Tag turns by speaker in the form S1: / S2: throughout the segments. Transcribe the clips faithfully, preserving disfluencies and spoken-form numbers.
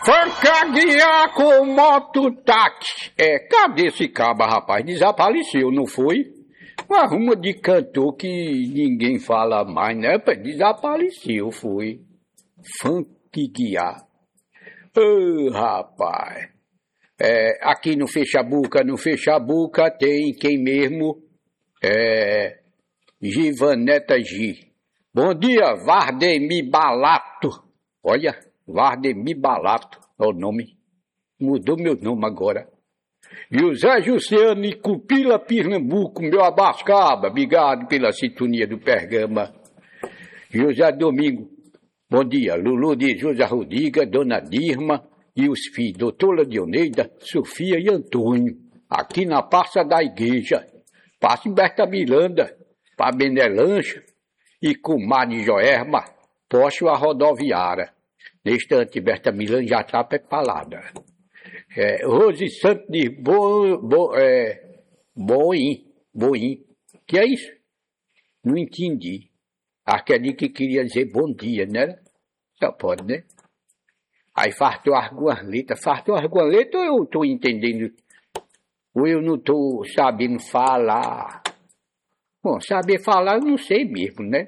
S1: Fancaguear com mototáxi. É, cadê esse caba, rapaz? Desapareceu, não foi? Uma ruma de cantor que ninguém fala mais, né? Desapareceu, foi. Fancaguear. Ô, oh, rapaz. É, aqui no Fechabuca, no Fechabuca tem quem mesmo? É... Givaneta G. Bom dia, Vardemir Balato. Olha, Vardemir Balato é o nome. Mudou meu nome agora. José Jussiano e Cupila, Pernambuco, meu abascaba. Obrigado pela sintonia do Pergama. José Domingo. Bom dia, Lulu de José Rodrigues, Dona Dirma e os filhos, doutora Dioneida, Sofia e Antônio. Aqui na Praça da Igreja. Passa em Berta Miranda, para Benelancha e Comadre Joerma, posto a rodoviária. Neste instante, Berta Miranda já está preparada. É, Rose Santos de Bo, Bo, é, Boim, Boim. Que é isso? Não entendi. Aquele que queria dizer bom dia, né? Só pode, né? Aí fartou algumas letras. Fartou algumas letras ou eu estou entendendo? Ou eu não estou sabendo falar? Bom, saber falar eu não sei mesmo, né?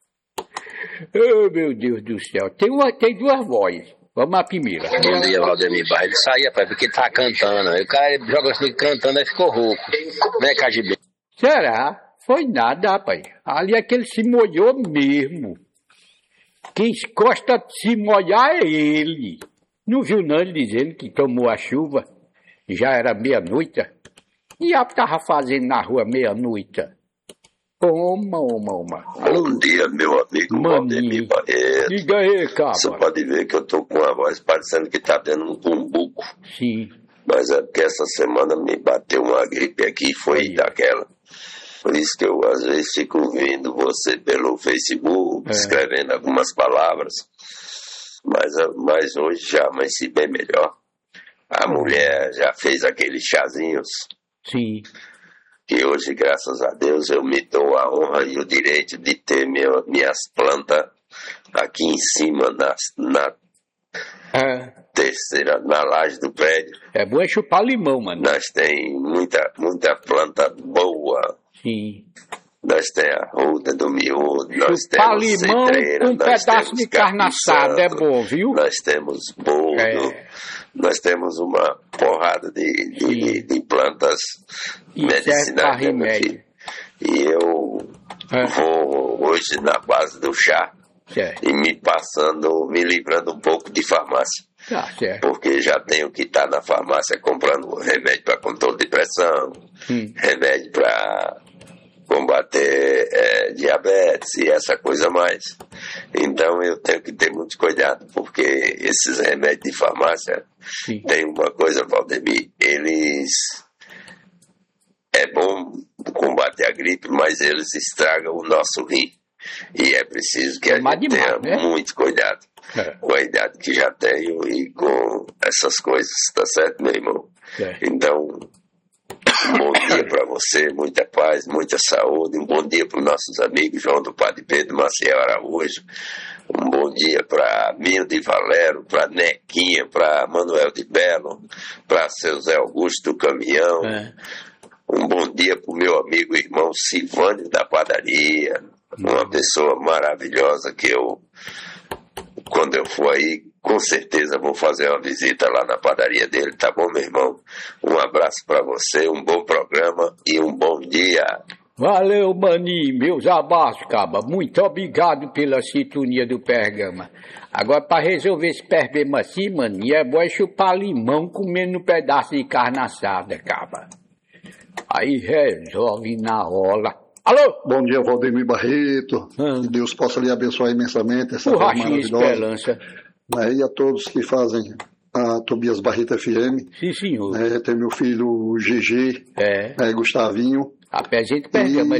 S1: Oh, meu Deus do céu. Tem, uma, tem duas vozes. Vamos à primeira.
S2: Bom dia, Valdemir Barra. Ele saía, pai, porque ele tá cantando. Aí o cara joga assim cantando, aí ficou rouco. Né, K G B?
S1: Será? Foi nada, rapaz. Ali é que ele se molhou mesmo. Quem gosta de se molhar é ele. Não viu não ele dizendo que tomou a chuva? Já era meia-noite. E já estava fazendo na rua meia-noite. Oma, oma, oma.
S3: Bom dia, meu amigo Valdemir Barreto.
S1: Diga aí, cara.
S3: Você pode ver que eu tô com uma voz parecendo que tá dando um bumbuco.
S1: Sim.
S3: Mas é porque essa semana me bateu uma gripe aqui, foi aí. Daquela. Por isso que eu às vezes fico vendo você pelo Facebook, é. escrevendo algumas palavras. Mas, mas hoje já amanheci bem melhor. A mulher já fez aqueles chazinhos.
S1: Sim.
S3: Que hoje, graças a Deus, eu me dou a honra e o direito de ter meu, minhas plantas aqui em cima, na, na é. terceira, na laje do prédio.
S1: É bom é chupar limão, mano.
S3: Nós tem muita, muita planta boa.
S1: Sim.
S3: Nós tem a ruda do miúdo, nós
S1: chupar
S3: temos
S1: limão
S3: cedreira,
S1: com um pedaço de carne assada, é bom, viu?
S3: Nós temos boldo, é. Nós temos uma porrada de, de, de, de plantas medicinais.
S1: Remédio.
S3: E eu é. vou hoje na base do chá
S1: certo.
S3: E me passando, me livrando um pouco de farmácia.
S1: Tá, certo.
S3: Porque já tenho que estar na farmácia comprando remédio para controle de pressão, hum. remédio para combater é, diabetes e essa coisa mais. Então eu tenho que ter muito cuidado, porque esses remédios de farmácia Sim. tem uma coisa, Valdemir, eles é bom combater a gripe, mas eles estragam o nosso rim. E é preciso que a gente tenha né? muito cuidado é. com a idade que já tenho e com essas coisas, tá certo, meu irmão? É. Então, um bom dia para você, muita paz, muita saúde. Um bom dia para os nossos amigos João do Padre Pedro, Maciel Araújo. Um bom dia para Minho de Valero, para Nequinha, para Manuel de Belo, para seu Zé Augusto do Caminhão. É. Um bom dia para o meu amigo e irmão Silvânio da Padaria. Uma pessoa maravilhosa que eu, quando eu for aí, com certeza vou fazer uma visita lá na padaria dele, tá bom, meu irmão? Um abraço para você, um bom programa e um bom dia.
S1: Valeu, maninho, meus abraços, caba. Muito obrigado pela sintonia do Pergama. Agora, para resolver esse problema assim, maninho, é bom chupar limão comendo um pedaço de carne assada, caba. Aí resolve na hora. Alô?
S4: Bom dia, Valdemir Barreto. Hum. Que Deus possa lhe abençoar imensamente essa
S1: voz maravilhosa.
S4: Né, e a todos que fazem a Tobias Barreto F M.
S1: Sim, senhor.
S4: Né, tem meu filho G G,
S1: é.
S4: né, Gustavinho.
S1: A gente perde, e...